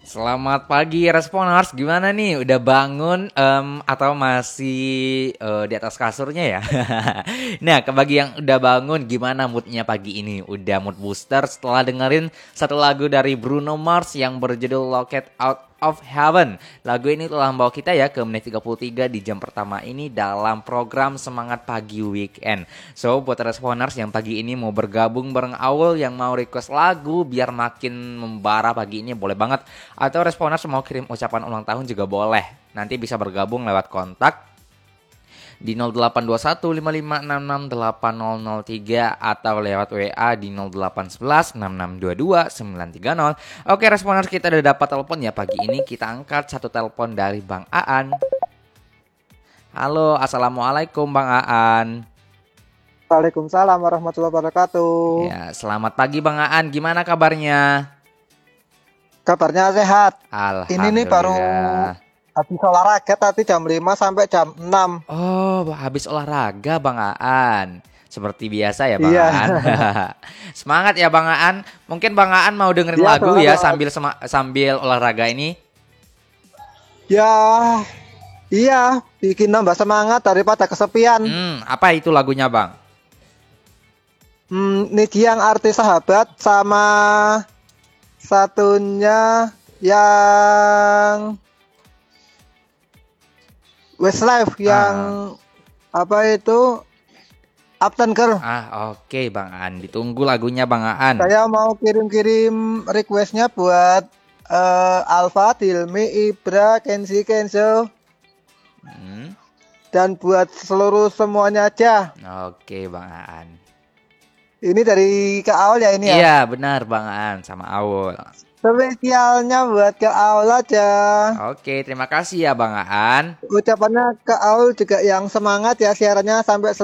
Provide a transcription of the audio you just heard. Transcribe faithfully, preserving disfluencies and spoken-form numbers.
Selamat pagi Responers, gimana nih? Udah bangun em, atau masih eh, di atas kasurnya ya? Nah, ke bagi yang udah bangun, gimana moodnya pagi ini? Udah mood booster setelah dengerin satu lagu dari Bruno Mars yang berjudul Locket Out of Heaven. Lagu ini telah membawa kita ya ke menit tiga puluh tiga di jam pertama ini dalam program Semangat Pagi Weekend. So, buat Responers yang pagi ini mau bergabung bareng Aul yang mau request lagu biar makin membara pagi ini boleh banget. Atau Responers mau kirim ucapan ulang tahun juga boleh. Nanti bisa bergabung lewat kontak di nol delapan dua satu lima lima enam enam delapan nol nol tiga atau lewat W A di nol delapan satu satu enam enam dua dua sembilan tiga nol. Oke Responers, kita udah dapat telepon ya pagi ini. Kita angkat satu telepon dari Bang Aan. Halo, assalamualaikum Bang Aan. Waalaikumsalam warahmatullahi wabarakatuh. Ya, selamat pagi Bang Aan. Gimana kabarnya? Kabarnya sehat. Ini nih baru Alhamdulillah. habis olahraga tadi jam lima sampai jam enam. Oh, habis olahraga Bang Aan. Seperti biasa ya Bang Iya. Aan. Semangat ya Bang Aan. Mungkin Bang Aan mau dengerin Iya, lagu ya semangat. sambil sema- sambil olahraga ini. Ya, iya, bikin nambah semangat daripada kesepian. Hmm, apa itu lagunya Bang? Hmm, Niji yang artis sahabat sama satunya yang Westlife yang apa itu Upton Girl. Ah, oke Bang Aan. Ditunggu lagunya Bang Aan. Saya mau kirim-kirim requestnya buat eh, Alfa, Dilmi, Ibra, Kenzi, Kenzo, Hmm, dan buat seluruh semuanya aja. oke Bang Aan. Ini dari Kak Aul ya ini ya. Iya, benar Bang Aan sama Aul. Spesialnya buat Kak Aul aja. Oke, terima kasih ya Bang Aan. Ucapannya Kak Aul juga yang semangat ya siarannya sampai